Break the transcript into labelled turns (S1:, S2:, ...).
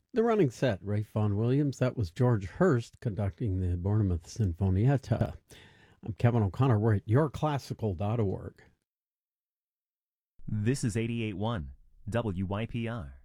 S1: The running set, Ray Vaughan Williams. That was George Hurst conducting the Bournemouth Sinfonietta. I'm Kevin O'Connor. We're at yourclassical.org.
S2: This is 88.1 WYPR.